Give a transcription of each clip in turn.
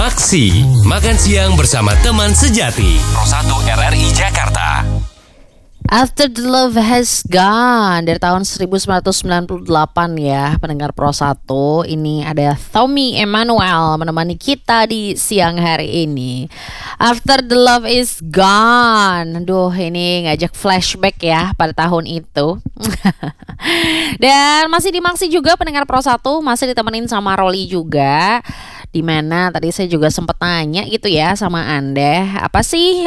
Maksi, makan siang bersama teman sejati. Pro 1 RRI Jakarta. After the Love Has Gone dari tahun 1998 ya, pendengar Pro 1. Ini ada Tommy Emmanuel menemani kita di siang hari ini. After the Love Is Gone. Duh, ini ngajak flashback ya pada tahun itu. Dan masih di Maksi juga pendengar Pro 1, masih ditemenin sama Rolly juga. Dimana tadi saya juga sempat nanya gitu ya sama Anda, apa sih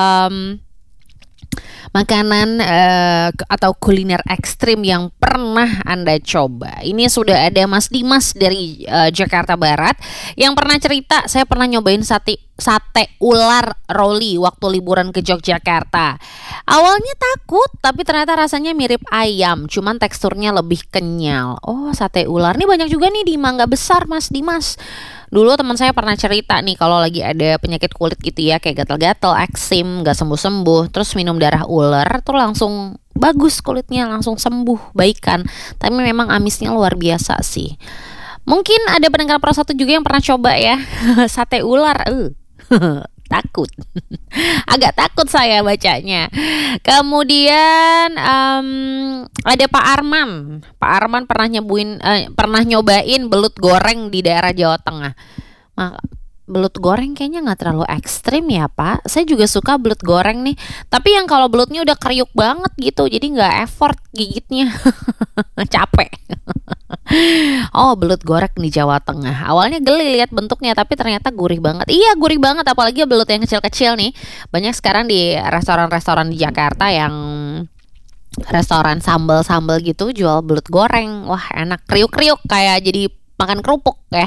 makanan atau kuliner ekstrim yang pernah Anda coba? Ini sudah ada Mas Dimas dari Jakarta Barat yang pernah cerita, saya pernah nyobain sate ular Rolly waktu liburan ke Yogyakarta. Awalnya takut, tapi ternyata rasanya mirip ayam, cuman teksturnya lebih kenyal. Oh, sate ular nih banyak juga nih di Mangga Besar, Mas Dimas. Dulu teman saya pernah cerita nih kalau lagi ada penyakit kulit gitu ya, kayak gatal-gatal, eksim, gak sembuh-sembuh, terus minum darah ular tuh langsung bagus kulitnya, langsung sembuh, baikan. Tapi memang amisnya luar biasa sih. Mungkin ada pendengar Pro 1 juga yang pernah coba ya sate ular. Takut. Agak takut saya bacanya. Kemudian ada Pak Arman. Pak Arman pernah nyobain belut goreng di daerah Jawa Tengah. Belut goreng kayaknya nggak terlalu ekstrim ya Pak. Saya juga suka belut goreng nih. Tapi yang kalau belutnya udah kriuk banget gitu, jadi nggak effort gigitnya, capek. Oh, belut goreng di Jawa Tengah. Awalnya geli lihat bentuknya, tapi ternyata gurih banget. Iya, gurih banget, apalagi belut yang kecil-kecil nih. Banyak sekarang di restoran-restoran di Jakarta yang restoran sambal-sambal gitu jual belut goreng. Wah, enak, kriuk-kriuk kayak jadi makan kerupuk ya.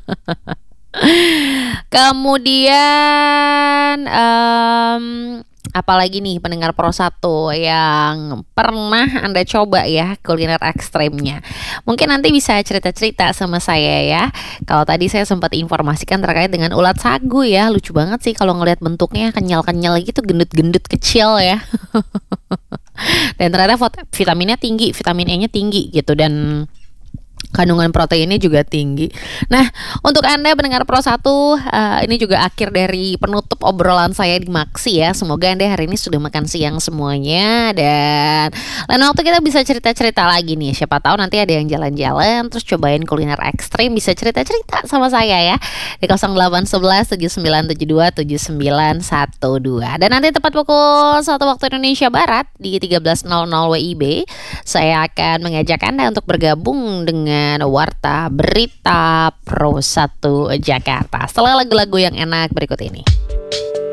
Kemudian apalagi nih pendengar Pro 1 yang pernah Anda coba ya kuliner ekstrimnya. Mungkin nanti bisa cerita-cerita sama saya ya. Kalau tadi saya sempat informasikan terkait dengan ulat sagu ya. Lucu banget sih kalau ngelihat bentuknya kenyal-kenyal gitu, gendut-gendut kecil ya. Dan ternyata vitaminnya tinggi, vitamin E-nya tinggi gitu, dan kandungan proteinnya juga tinggi. Nah, untuk Anda pendengar Pro 1, ini juga akhir dari penutup obrolan saya di Maksi ya. Semoga Anda hari ini sudah makan siang semuanya, dan lain waktu kita bisa cerita-cerita lagi nih. Siapa tahu nanti ada yang jalan-jalan terus cobain kuliner ekstrim, bisa cerita-cerita sama saya ya di 0811 7972 7912. Dan nanti tepat pukul 1 waktu Indonesia Barat di 13.00 WIB, saya akan mengajak Anda untuk bergabung dengan Warta Berita Pro 1 Jakarta setelah lagu-lagu yang enak berikut ini.